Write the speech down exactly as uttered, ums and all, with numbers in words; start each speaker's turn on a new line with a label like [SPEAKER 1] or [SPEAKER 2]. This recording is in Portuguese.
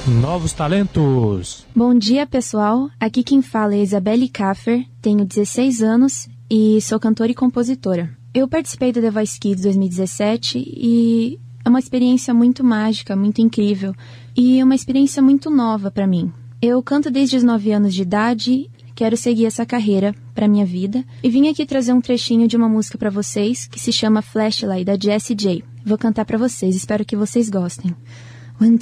[SPEAKER 1] Novos talentos.
[SPEAKER 2] Bom dia, pessoal. Aqui quem fala é Isabelle Kaffer, tenho dezesseis anos e sou cantora e compositora. Eu participei do The Voice Kids dois mil e dezessete e é uma experiência muito mágica, muito incrível e uma experiência muito nova para mim. Eu canto desde os nove anos de idade, quero seguir essa carreira para minha vida e vim aqui trazer um trechinho de uma música para vocês que se chama Flashlight, da Jessie J. Vou cantar para vocês, espero que vocês gostem.